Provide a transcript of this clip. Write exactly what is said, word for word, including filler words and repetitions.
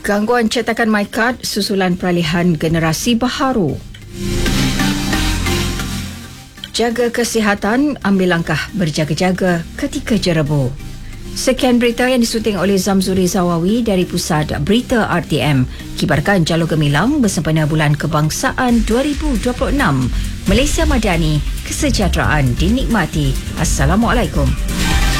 Gangguan cetakan MyKad susulan peralihan generasi baharu. Jaga kesihatan, ambil langkah berjaga-jaga ketika jerebu. Sekian berita yang disunting oleh Zamzuri Zawawi dari Pusat Berita R T M. Kibarkan Jalur Gemilang bersempena Bulan Kebangsaan dua ribu dua puluh enam. Malaysia Madani, kesejahteraan dinikmati. Assalamualaikum.